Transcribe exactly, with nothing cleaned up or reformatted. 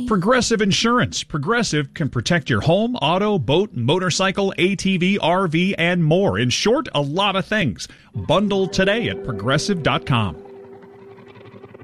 Progressive Insurance. Progressive can protect your home, auto, boat, motorcycle, A T V, R V, and more. In short, a lot of things. Bundle today at progressive dot com.